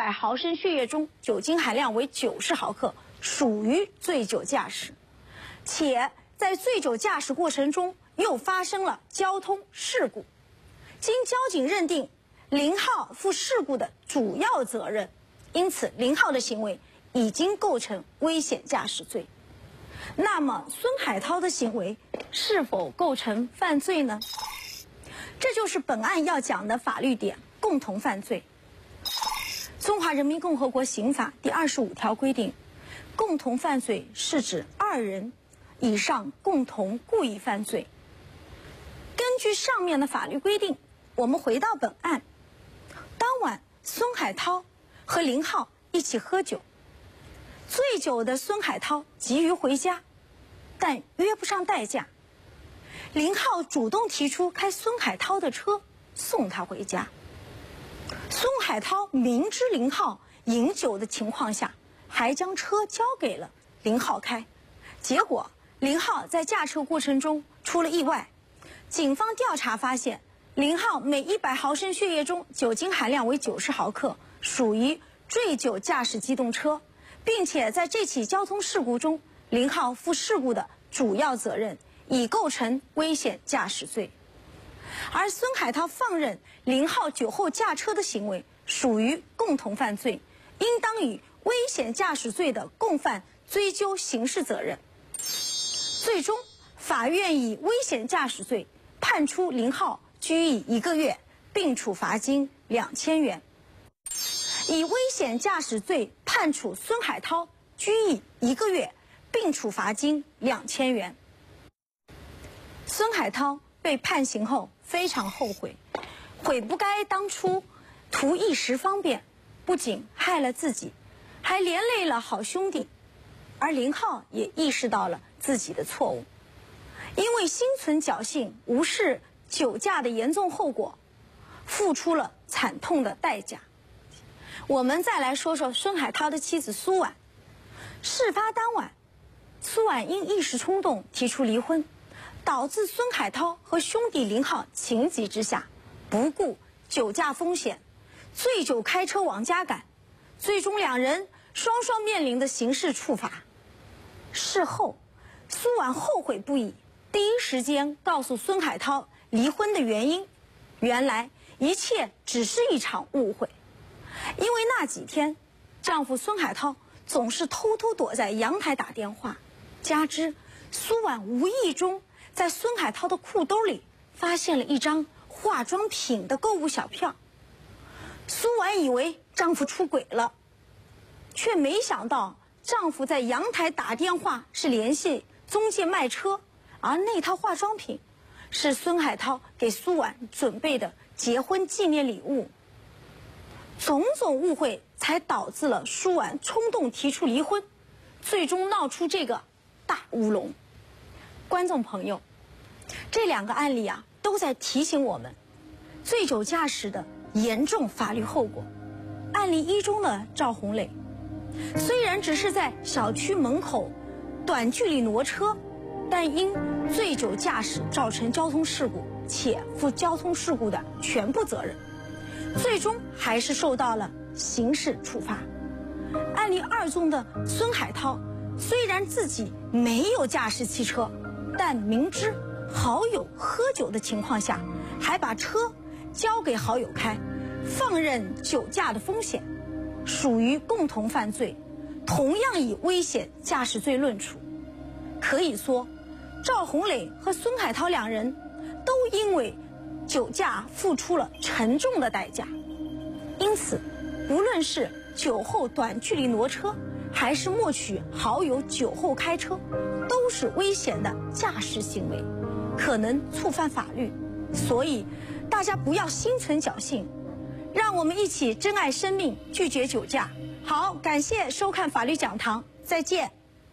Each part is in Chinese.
100毫升血液中酒精含量为90毫克，属于醉酒驾驶，且在醉酒驾驶过程中又发生了交通事故，经交警认定林浩负事故的主要责任，因此林浩的行为已经构成危险驾驶罪。那么孙海涛的行为是否构成犯罪呢？这就是本案要讲的法律点：共同犯罪。中华人民共和国刑法第25条规定，共同犯罪是指2人以上共同故意犯罪。根据上面的法律规定，我们回到本案，当晚孙海涛和林浩一起喝酒，醉酒的孙海涛急于回家，但约不上代驾。林浩主动提出开孙海涛的车送他回家。孙海涛明知林浩饮酒的情况下，还将车交给了林浩开，结果林浩在驾车过程中出了意外。警方调查发现，林浩每100毫升血液中酒精含量为90毫克，属于醉酒驾驶机动车，并且在这起交通事故中，林浩负事故的主要责任，已构成危险驾驶罪。而孙海涛放任林浩酒后驾车的行为属于共同犯罪，应当以危险驾驶罪的共犯追究刑事责任。最终，法院以危险驾驶罪判处林浩拘役1个月，并处罚金2000元；以危险驾驶罪判处孙海涛拘役1个月，并处罚金2000元。孙海涛被判刑后非常后悔，悔不该当初图一时方便，不仅害了自己，还连累了好兄弟。而林浩也意识到了自己的错误，因为心存侥幸，无视酒驾的严重后果，付出了惨痛的代价。我们再来说说孙海涛的妻子苏婉。事发当晚，苏婉因一时冲动提出离婚，导致孙海涛和兄弟林浩情急之下，不顾酒驾风险，醉酒开车往家赶，最终2人双双面临的刑事处罚。事后，苏婉后悔不已，第一时间告诉孙海涛离婚的原因。原来一切只是一场误会，因为那几天丈夫孙海涛总是偷偷躲在阳台打电话，加之苏婉无意中在孙海涛的裤兜里发现了一张化妆品的购物小票，苏婉以为丈夫出轨了，却没想到丈夫在阳台打电话是联系中介卖车，而那套化妆品是孙海涛给苏婉准备的结婚纪念礼物。种种误会才导致了苏婉冲动提出离婚，最终闹出这个大乌龙。观众朋友，这2个案例都在提醒我们醉酒驾驶的严重法律后果。案例1中的赵红磊，虽然只是在小区门口短距离挪车，但因醉酒驾驶造成交通事故，且负交通事故的全部责任，最终还是受到了刑事处罚。案例2中的孙海涛，虽然自己没有驾驶汽车，但明知好友喝酒的情况下，还把车交给好友开，放任酒驾的风险，属于共同犯罪，同样以危险驾驶罪论处。可以说，赵红磊和孙海涛2人都因为酒驾付出了沉重的代价。因此，无论是酒后短距离挪车，还是默许好友酒后开车，都是危险的驾驶行为，可能触犯法律。所以大家不要心存侥幸，让我们一起珍爱生命，拒绝酒驾。好，感谢收看法律讲堂，再见。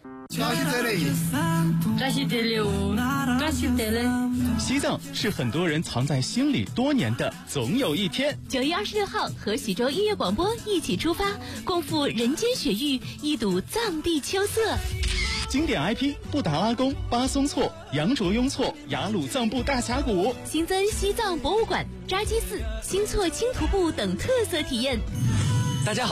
西藏是很多人藏在心里多年的总有一天。 9月26号和徐州音乐广播一起出发，共赴人间雪域，一睹藏地秋色。 经典 IP 布达拉宫、巴松措、羊卓雍措、雅鲁藏布大峡谷， 新增西藏博物馆、扎基寺、新措轻徒步等特色体验。 大家好。